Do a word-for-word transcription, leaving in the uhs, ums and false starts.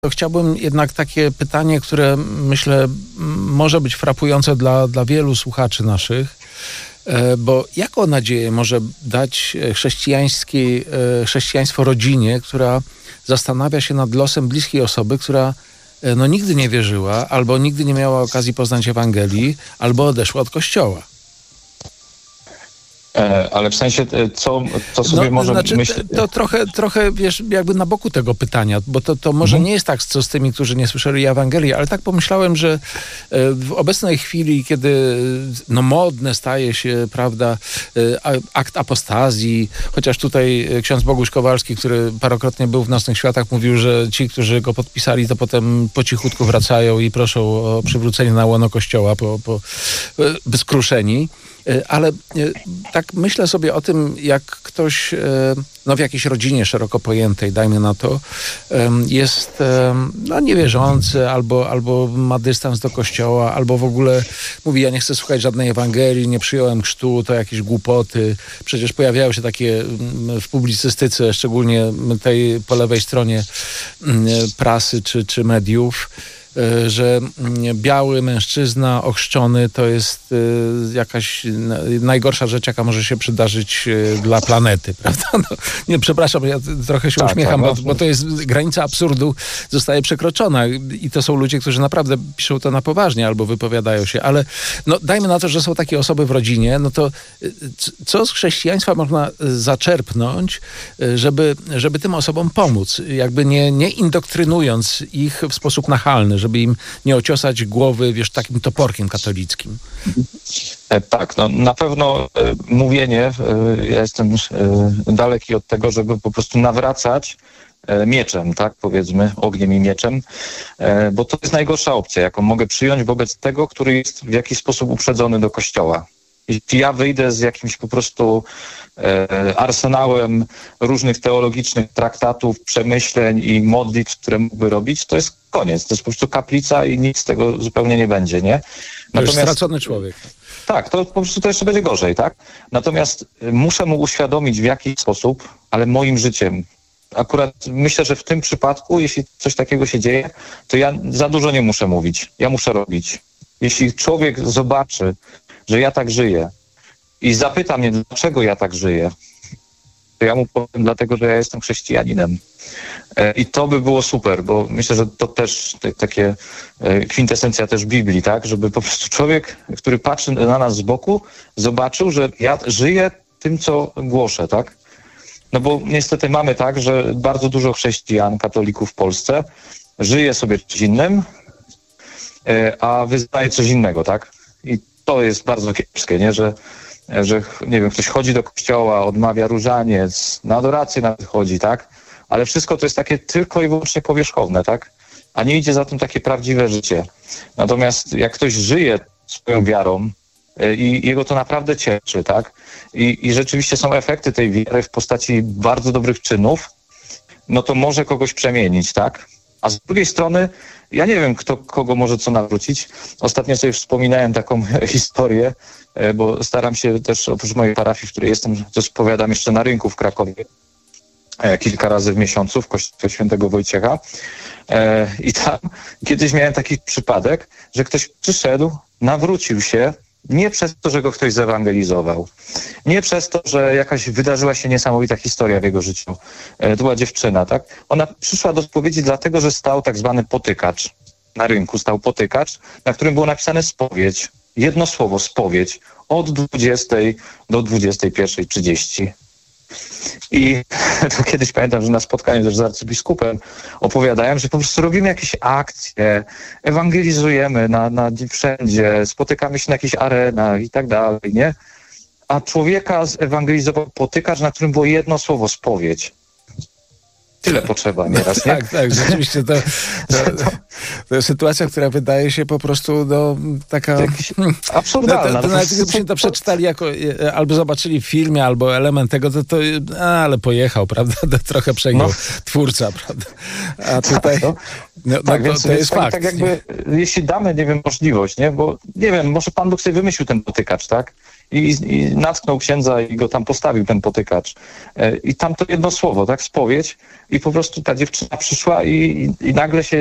To chciałbym jednak takie pytanie, które myślę może być frapujące dla, dla wielu słuchaczy naszych, bo jaką nadzieję może dać chrześcijańskiej, chrześcijaństwo rodzinie, która zastanawia się nad losem bliskiej osoby, która no, nigdy nie wierzyła, albo nigdy nie miała okazji poznać Ewangelii, albo odeszła od Kościoła? Ale w sensie, co, co sobie no, może znaczy, myśleć? To trochę, trochę, wiesz, jakby na boku tego pytania, bo to, to może mhm. nie jest tak, co z tymi, którzy nie słyszeli Ewangelii, ale tak pomyślałem, że w obecnej chwili, kiedy no, modne staje się, prawda, akt apostazji, chociaż tutaj ksiądz Boguś Kowalski, który parokrotnie był w Nocnych Światach, mówił, że ci, którzy go podpisali, to potem po cichutku wracają i proszą o przywrócenie na łono Kościoła po, po, skruszeni. Ale tak myślę sobie o tym, jak ktoś no w jakiejś rodzinie szeroko pojętej, dajmy na to, jest no niewierzący, albo, albo ma dystans do Kościoła, albo w ogóle mówi, ja nie chcę słuchać żadnej Ewangelii, nie przyjąłem chrztu, to jakieś głupoty. Przecież pojawiają się takie w publicystyce, szczególnie tej po lewej stronie prasy czy, czy mediów, że biały mężczyzna ochrzczony to jest jakaś najgorsza rzecz, jaka może się przydarzyć dla planety, prawda? No, nie, przepraszam, ja trochę się tak, uśmiecham, tak, no. bo, bo to jest granica absurdu, zostaje przekroczona i to są ludzie, którzy naprawdę piszą to na poważnie albo wypowiadają się, ale no, dajmy na to, że są takie osoby w rodzinie, no to co z chrześcijaństwa można zaczerpnąć, żeby, żeby tym osobom pomóc, jakby nie, nie indoktrynując ich w sposób nachalny, żeby im nie ociosać głowy, wiesz, takim toporkiem katolickim. Tak, no na pewno e, mówienie, e, ja jestem e, daleki od tego, żeby po prostu nawracać e, mieczem, tak, powiedzmy, ogniem i mieczem, e, bo to jest najgorsza opcja, jaką mogę przyjąć wobec tego, który jest w jakiś sposób uprzedzony do Kościoła. Jeśli ja wyjdę z jakimś po prostu e, arsenałem różnych teologicznych traktatów, przemyśleń i modlitw, które mógłby robić, to jest koniec. To jest po prostu kaplica i nic z tego zupełnie nie będzie, nie? Natomiast to jest stracony człowiek. Tak, to po prostu to jeszcze będzie gorzej, tak? Natomiast muszę mu uświadomić w jaki sposób, ale moim życiem. Akurat myślę, że w tym przypadku, jeśli coś takiego się dzieje, to ja za dużo nie muszę mówić. Ja muszę robić. Jeśli człowiek zobaczy, że ja tak żyję i zapyta mnie, dlaczego ja tak żyję, to ja mu powiem, dlatego, że ja jestem chrześcijaninem. I to by było super, bo myślę, że to też te, takie kwintesencja też Biblii, tak? Żeby po prostu człowiek, który patrzy na nas z boku, zobaczył, że ja żyję tym, co głoszę, tak? No bo niestety mamy tak, że bardzo dużo chrześcijan, katolików w Polsce żyje sobie czymś innym, a wyznaje coś innego, tak? I to jest bardzo kiepskie, nie? Że, że nie wiem, ktoś chodzi do kościoła, odmawia różaniec, na adorację nawet chodzi, tak? Ale wszystko to jest takie tylko i wyłącznie powierzchowne, tak? A nie idzie za tym takie prawdziwe życie. Natomiast jak ktoś żyje swoją wiarą i jego to naprawdę cieszy, tak? I, i rzeczywiście są efekty tej wiary w postaci bardzo dobrych czynów, no to może kogoś przemienić, tak? A z drugiej strony, ja nie wiem, kto kogo może co nawrócić. Ostatnio sobie wspominałem taką historię, bo staram się też oprócz mojej parafii, w której jestem, też powiadam jeszcze na rynku w Krakowie kilka razy w miesiącu w kościele świętego Wojciecha. I tam kiedyś miałem taki przypadek, że ktoś przyszedł, nawrócił się, nie przez to, że go ktoś zewangelizował. Nie przez to, że jakaś wydarzyła się niesamowita historia w jego życiu. To była dziewczyna, tak? Ona przyszła do spowiedzi dlatego, że stał tak zwany potykacz. Na rynku stał potykacz, na którym było napisane spowiedź. Jedno słowo, spowiedź. Od dwudziestej do dwudziestej pierwszej trzydzieści. I to kiedyś pamiętam, że na spotkaniu też z arcybiskupem opowiadałem, że po prostu robimy jakieś akcje, ewangelizujemy na, na wszędzie, spotykamy się na jakichś arenach i tak dalej, nie? A człowieka zewangelizował potykacz, na którym było jedno słowo, spowiedź. Tyle potrzeba nieraz, nie? Tak, tak, rzeczywiście to, to, To jest sytuacja, która wydaje się po prostu no, taka... absurdalna. No, to, to nawet gdybyśmy to przeczytali jako, albo zobaczyli w filmie, albo element tego, to, to a, ale pojechał, prawda? To trochę przejął no. twórca, prawda? A tutaj... Tak, no. No, no, tak, to, więc, to więc jest tak, fakt. Tak jakby, jeśli damy, nie wiem, możliwość, nie? Bo nie wiem, może Pan Bóg sobie wymyślił ten potykacz, tak? I, i natknął księdza i go tam postawił, ten potykacz. I tam to jedno słowo, tak? Spowiedź. I po prostu ta dziewczyna przyszła i, i, i nagle się